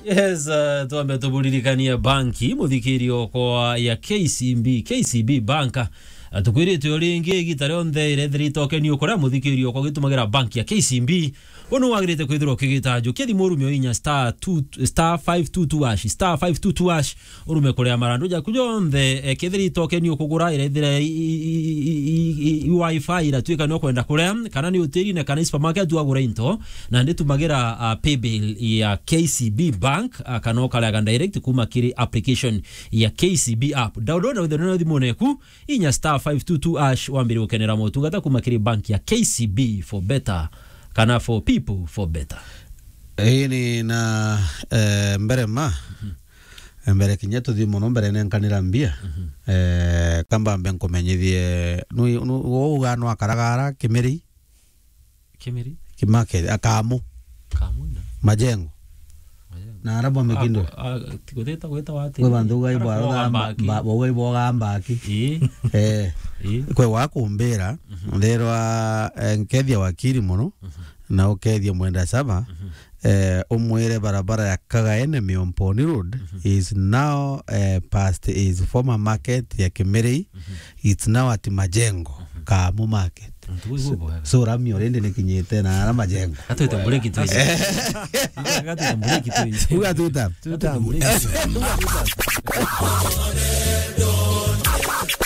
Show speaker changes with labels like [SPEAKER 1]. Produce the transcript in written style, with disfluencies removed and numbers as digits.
[SPEAKER 1] Yes, tuambe tuburirikania banki muthikirio kwa ya KCB banka tukwirite uringi gitare onthe irethiri tokenio kuria muthikirio kwa gitumagira banki ya KCB ono wagirite kwithirwo kigitanjo kithi murumio inya star 522 # urume kuria marandu ja kujonthe kithiri tokenio kugura irethire wifi ira twika no kwenda kuria kana ni hoteli na kana supermarket wagura into na nditumagira paybill ya KCB bank kana kala direct kuma kiri application ya KCB app download na thina thimoneku inya star 522 # wambiri ukenera motungata kuma kiri bank ya KCB for better kana for people for better.
[SPEAKER 2] Ni na mbere mbere kinyeto thi muno mbere nenkanira mbia kamba mbe nkomenyithie nu ugano akaragara kimiri kimake akamu
[SPEAKER 1] na
[SPEAKER 2] majengo na arabo mekindo
[SPEAKER 1] tikoteta kweta wate
[SPEAKER 2] kwa banduga ibo gamba ki kwa wakumbira nderwa nkethia wakiri muno na ukethia mwenda saba umwere barabara ya Kagaene Miomponi Road is now past is former market ya Kimeri. It's now at Majengo Kamu market. So rami orende nikinyete na ara Majengo
[SPEAKER 1] atuita break it hizi atuita break it hizi
[SPEAKER 2] ugatuta